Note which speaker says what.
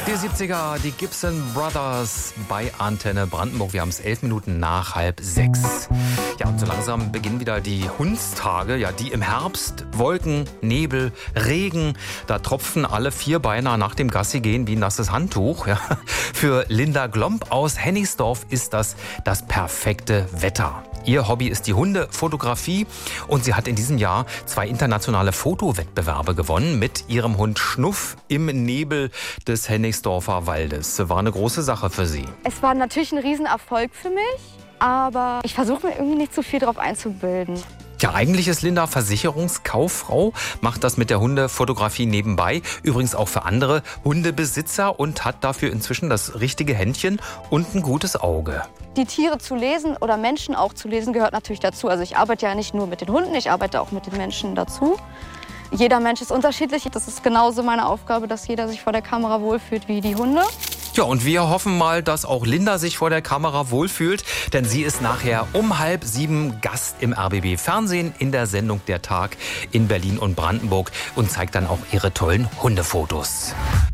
Speaker 1: Die 70er, die Gibson Brothers bei Antenne Brandenburg. Wir haben es 11 Minuten nach 5:30. Ja, und so langsam beginnen wieder die Hundstage, ja, die im Herbst. Wolken, Nebel, Regen. Da tropfen alle Vierbeiner nach dem Gassi gehen wie ein nasses Handtuch. Ja. Für Linda Glomb aus Hennigsdorf ist das perfekte Wetter. Ihr Hobby ist die Hundefotografie und sie hat in diesem Jahr 2 internationale Fotowettbewerbe gewonnen mit ihrem Hund Schnuff im Nebel des Hennigsdorfer Waldes. War eine große Sache für sie.
Speaker 2: Es war natürlich ein Riesenerfolg für mich, aber ich versuche mir irgendwie nicht zu viel drauf einzubilden.
Speaker 1: Ja, eigentlich ist Linda Versicherungskauffrau, macht das mit der Hundefotografie nebenbei, übrigens auch für andere Hundebesitzer und hat dafür inzwischen das richtige Händchen und ein gutes Auge.
Speaker 2: Die Tiere zu lesen oder Menschen auch zu lesen gehört natürlich dazu. Also ich arbeite ja nicht nur mit den Hunden, ich arbeite auch mit den Menschen dazu. Jeder Mensch ist unterschiedlich. Das ist genauso meine Aufgabe, dass jeder sich vor der Kamera wohlfühlt wie die Hunde.
Speaker 1: Ja, und wir hoffen mal, dass auch Linda sich vor der Kamera wohlfühlt, denn sie ist nachher um 6:30 Gast im RBB Fernsehen in der Sendung Der Tag in Berlin und Brandenburg und zeigt dann auch ihre tollen Hundefotos.